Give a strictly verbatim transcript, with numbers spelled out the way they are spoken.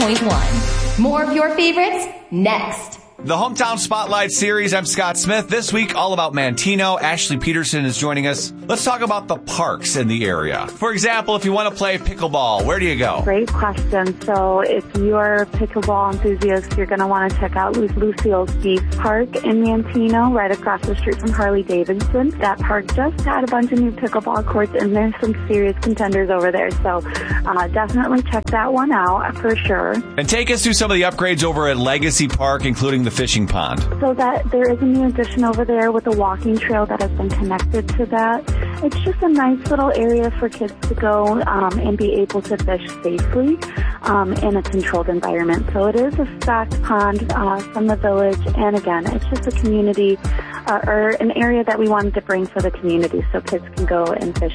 point one. More of your favorites next. The Hometown Spotlight Series. I'm Scott Smith. This week, all about Manteno. Ashley Peterson is joining us. Let's talk about the parks in the area. For example, if you want to play pickleball, where do you go? Great question. So if you're a pickleball enthusiast, you're going to want to check out Lu- Lucille Steve's Park in Manteno, right across the street from Harley-Davidson. That park just had a bunch of new pickleball courts, and there's some serious contenders over there. So uh, definitely check that one out for sure. And take us through some of the upgrades over at Legacy Park, including the fishing pond. So that there is a new addition over there with a walking trail that has been connected to that. It's just a nice little area for kids to go um, and be able to fish safely um, in a controlled environment. So it is a stocked pond uh, from the village, and again, it's just a community uh, or an area that we wanted to bring for the community so kids can go and fish